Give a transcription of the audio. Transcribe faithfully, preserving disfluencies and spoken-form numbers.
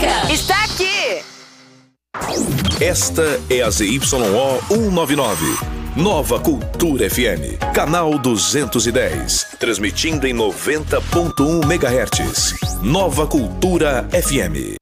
música está aqui. Esta é a Z Y O cento e noventa e nove. Nova Cultura F M, canal duzentos e dez, transmitindo em noventa ponto um megahertz. Nova Cultura F M.